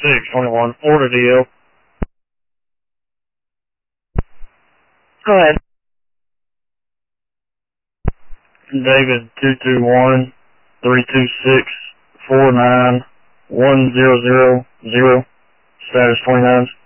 621, order DL. Go ahead. David 221-326-49100, status 29s.